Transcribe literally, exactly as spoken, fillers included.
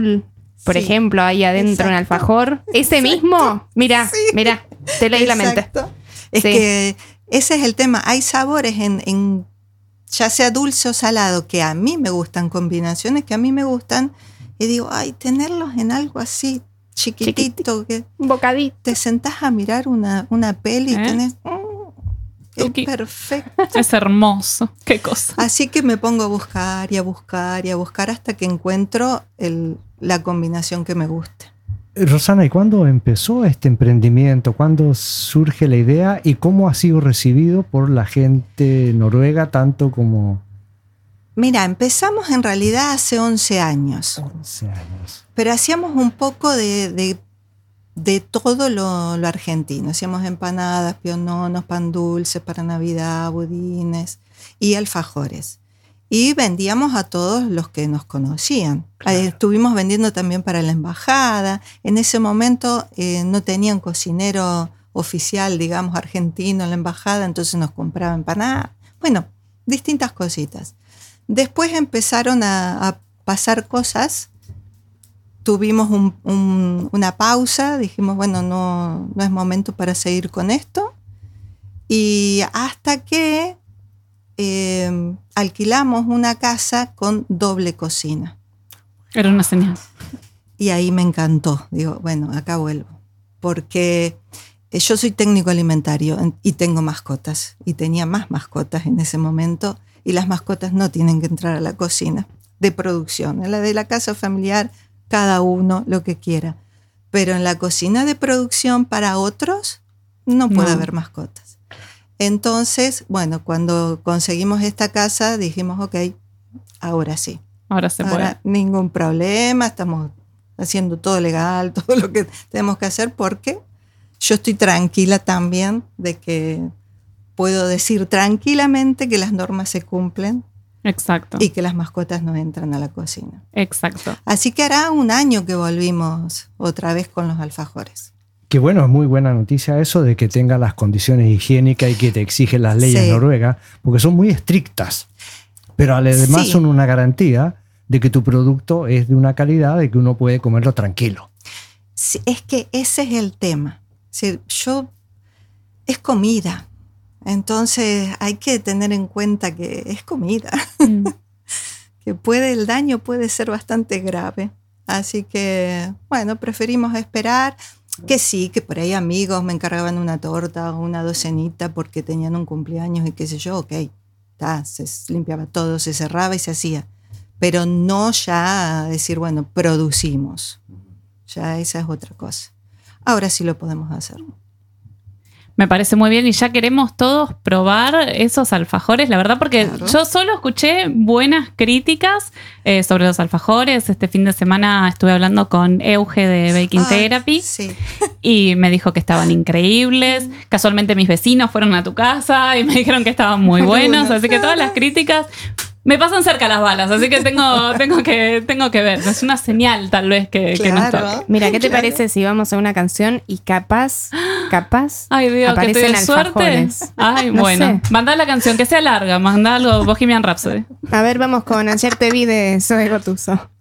azul, por sí, ejemplo, ahí adentro en alfajor. Ese exacto. mismo, mira, sí. mira, te leí exacto. la mente. Es sí. que ese es el tema. Hay sabores en, en ya sea dulce o salado que a mí me gustan, combinaciones que a mí me gustan, y digo, ay, tenerlos en algo así chiquitito, que un bocadito. Te sentás a mirar una, una peli ¿Eh? y tenés... Es okay. perfecto. Es hermoso. Qué cosa. Así que me pongo a buscar y a buscar y a buscar hasta que encuentro el, la combinación que me guste. Rosana, ¿y cuándo empezó este emprendimiento? ¿Cuándo surge la idea? ¿Y cómo ha sido recibido por la gente noruega tanto como...? Mira, empezamos en realidad hace once años. once años. Pero hacíamos un poco de... de de todo lo, lo argentino. Hacíamos empanadas, piononos, pan dulce para Navidad, budines y alfajores. Y vendíamos a todos los que nos conocían. Claro. Estuvimos vendiendo también para la embajada. En ese momento eh, no tenían cocinero oficial, digamos, argentino en la embajada, entonces nos compraban empanadas. Bueno, distintas cositas. Después empezaron a, a pasar cosas. Tuvimos un, un, una pausa, dijimos, bueno, no, no es momento para seguir con esto. Y hasta que eh, alquilamos una casa con doble cocina. Era una señal. Y ahí me encantó. Digo, bueno, acá vuelvo. Porque yo soy técnico alimentario y tengo mascotas. Y tenía más mascotas en ese momento. Y las mascotas no tienen que entrar a la cocina de producción. En la de la casa familiar, cada uno lo que quiera. Pero en la cocina de producción para otros no puede no. haber mascotas. Entonces, bueno, cuando conseguimos esta casa dijimos, ok, ahora sí. Ahora se ahora puede. Ningún problema, estamos haciendo todo legal, todo lo que tenemos que hacer porque yo estoy tranquila también de que puedo decir tranquilamente que las normas se cumplen. Exacto. Y que las mascotas no entran a la cocina. Exacto. Así que hará un año que volvimos otra vez con los alfajores. Que bueno, es muy buena noticia eso de que tenga las condiciones higiénicas y que te exigen las leyes sí. noruegas, porque son muy estrictas. Pero además sí. son una garantía de que tu producto es de una calidad de que uno puede comerlo tranquilo. Sí, es que ese es el tema. Es decir, yo, es comida. Entonces hay que tener en cuenta que es comida, mm. que puede, el daño puede ser bastante grave. Así que, bueno, preferimos esperar. Que sí, que por ahí amigos me encargaban una torta o una docenita porque tenían un cumpleaños y qué sé yo, ok, ta, se limpiaba todo, se cerraba y se hacía. Pero no ya decir, bueno, producimos. Ya esa es otra cosa. Ahora sí lo podemos hacer. Me parece muy bien y ya queremos todos probar esos alfajores, la verdad, porque claro. yo solo escuché buenas críticas eh, sobre los alfajores. Este fin de semana estuve hablando con Euge de Baking Ay, Therapy sí. y me dijo que estaban increíbles. Casualmente mis vecinos fueron a tu casa y me dijeron que estaban muy buenos, así que todas las críticas me pasan cerca las balas, así que tengo, tengo, que, tengo que ver. Es una señal tal vez que, claro, que nos toque. Mira, ¿qué te claro. parece si vamos a una canción y capaz, capaz Ay, Dios, aparecen que te dé alfajores? Suerte. Ay, no bueno. Sé. Mandá la canción, que sea larga, mandá algo Bohemian Rhapsody. A ver, vamos con Ayer te vi de Zoe Gotuso.